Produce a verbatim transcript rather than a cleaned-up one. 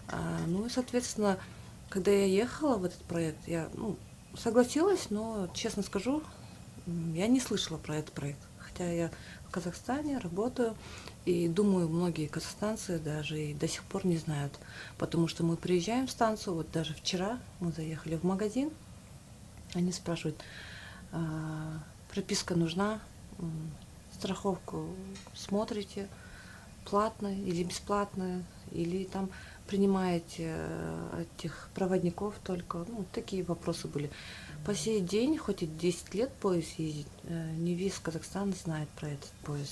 А, ну и, соответственно, когда я ехала в этот проект, я, ну, согласилась, но, честно скажу, м, я не слышала про этот проект. Хотя я в Казахстане работаю, и думаю, многие казахстанцы даже и до сих пор не знают. Потому что мы приезжаем в станцию, вот даже вчера мы заехали в магазин, они спрашивают: «А, прописка нужна, м, страховку смотрите, платная или бесплатная, или там принимаете э, этих проводников только». Ну, такие вопросы были. По сей день, хоть и десять лет поезд ездит, э, не весь Казахстан знает про этот поезд.